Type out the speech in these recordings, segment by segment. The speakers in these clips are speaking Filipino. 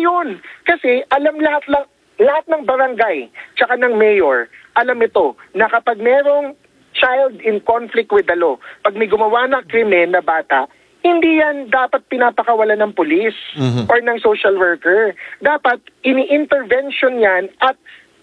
Hindi yun. Kasi alam lahat ng barangay tsaka ng mayor, alam ito na kapag merong child in conflict with the law, pag may gumawa na krimen na bata, hindi yan dapat pinapakawalan ng pulis or ng social worker. Dapat ini-intervention yan at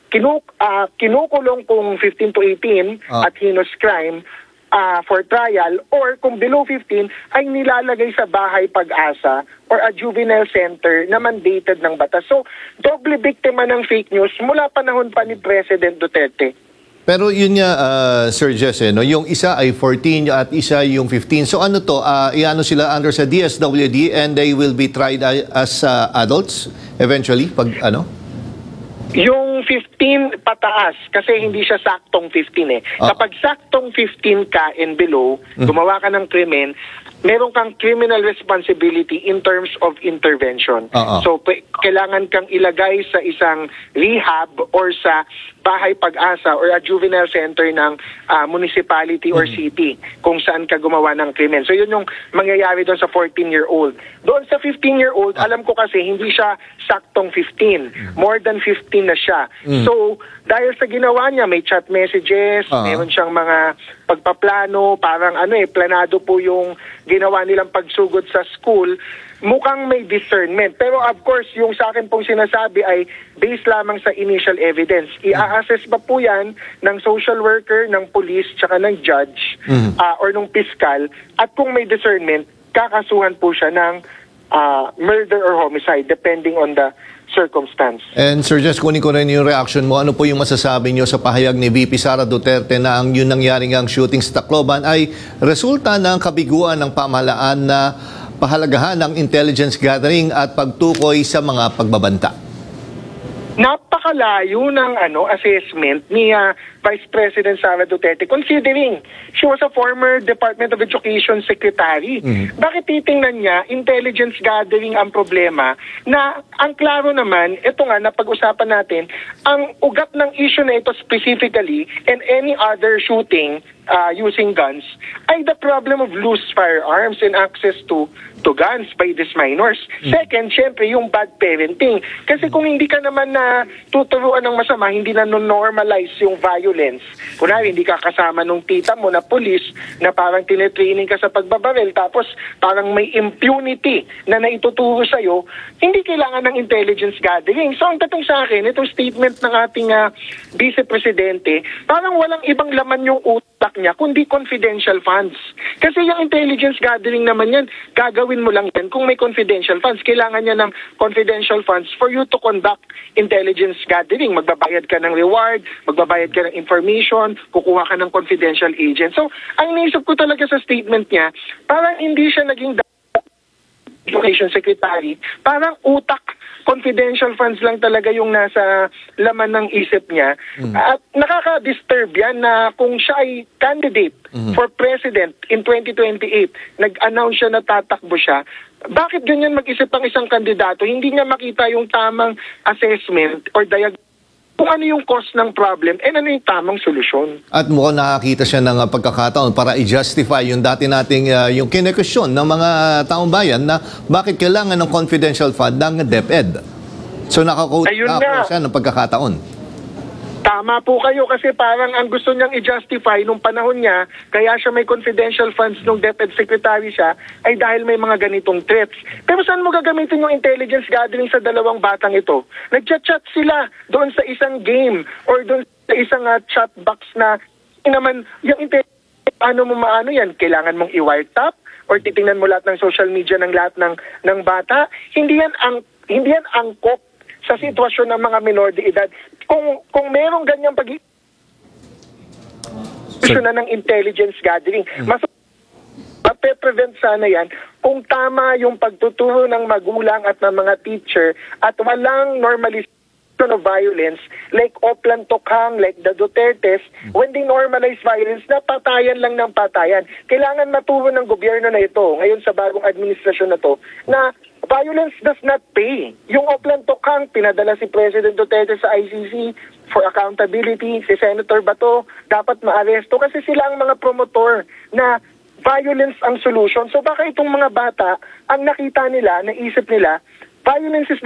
kinukulong kung 15 to 18 at heinous crime for trial, or kung below 15 ay nilalagay sa bahay pag-asa or a juvenile center na mandated ng batas. So, doble biktima ng fake news mula panahon pa ni President Duterte. Pero yun nga, Sir Jesse, no? Yung isa ay 14 at isa yung 15. So ano to, iano sila under sa DSWD and they will be tried as adults eventually? Pag ano? Yung 15 pataas, kasi hindi siya saktong 15 eh. Kapag saktong 15 ka and below, gumawa ka ng krimen, meron kang criminal responsibility in terms of intervention. So, kailangan kang ilagay sa isang rehab or sa bahay pag-asa or a juvenile center ng municipality or city kung saan ka gumawa ng krimen. So, yun yung mangyayari doon sa 14-year-old. Doon sa 15-year-old, alam ko kasi hindi siya saktong 15. More than 15 na siya. So, dahil sa ginawa niya, may chat messages, meron siyang mga pagpaplano, parang planado po yung ginawa nilang pagsugod sa school, mukhang may discernment. Pero of course, yung sa akin pong sinasabi ay based lamang sa initial evidence. I-assess ba po yan ng social worker, ng police, tsaka ng judge, or ng piskal, at kung may discernment, kakasuhan po siya ng murder or homicide, depending on the circumstance. And Sir Jess, kunin ko rin yung reaction mo. Ano po yung masasabi nyo sa pahayag ni VP Sara Duterte na ang yun nangyaring ang shooting sa Tacloban ay resulta ng kabiguan ng pamahalaan na pahalagahan ng intelligence gathering at pagtukoy sa mga pagbabanta? Napakalayo ng assessment ni Vice President Sara Duterte, considering she was a former Department of Education Secretary. Bakit titingnan niya intelligence gathering ang problema na ang klaro naman, ito nga na pag-usapan natin, ang ugat ng issue na ito specifically and any other shooting using guns ay the problem of loose firearms and access to guns by these minors. Second, syempre, yung bad parenting. Kasi kung hindi ka naman na tuturuan ng masama, hindi na normalize yung violence. Kunwari, hindi ka kasama nung tita mo na police na parang tinetraining ka sa pagbabaril, tapos parang may impunity na naituturo sa'yo, hindi kailangan ng intelligence gathering. So, ang dating sa akin, itong statement ng ating Vice Presidente, parang walang ibang laman yung utak niya, kundi confidential funds. Kasi yung intelligence gathering naman yan, gagawin mo lang yan kung may confidential funds. Kailangan niya ng confidential funds for you to conduct intelligence gathering. Magbabayad ka ng reward, magbabayad ka ng information, kukuha ka ng confidential agent. So, ang naisip ko talaga sa statement niya, parang hindi siya naging Education Secretary, parang utak, confidential funds lang talaga yung nasa laman ng isip niya. At nakaka-disturb yan na kung siya ay candidate for president in 2028, nag-announce siya na tatakbo siya, bakit ganyan mag-isip ang isang kandidato? Hindi niya makita yung tamang assessment or diagnosis kung ano yung cause ng problem and ano yung tamang solusyon. At mukhang nakakita siya ng pagkakataon para i-justify yung dati nating yung kine-question ng mga taong bayan na bakit kailangan ng confidential fund ng DepEd. So nakakuha siya ng pagkakataon. Tama po kayo kasi parang ang gusto niyang i-justify nung panahon niya, kaya siya may confidential funds nung DepEd Secretary siya, ay dahil may mga ganitong threats. Pero saan mo gagamitin yung intelligence gathering sa dalawang batang ito? Nag-chat sila doon sa isang game or doon sa isang chat box na naman yung intelligence, yan? Kailangan mong i-wiretap or titingnan mo lahat ng social media ng lahat ng bata? Hindi yan angkop sa sitwasyon ng mga minor de edad. Kung merong ganyang na ng intelligence gathering, mas mape-prevent sana yan kung tama yung pagtuturo ng magulang at ng mga teacher at walang normalization of violence like Oplan Tokhang, like the Dutertes, when they normalize violence, na patayan lang ng patayan. Kailangan maturo ng gobyerno na ito, ngayon sa bagong administrasyon na to, na violence does not pay. Yung Oplan Tokhang, pinadala si President Duterte sa ICC for accountability. Si Senator Bato, dapat maaresto kasi sila ang mga promotor na violence ang solution. So baka itong mga bata, ang nakita nila, naisip nila, violence is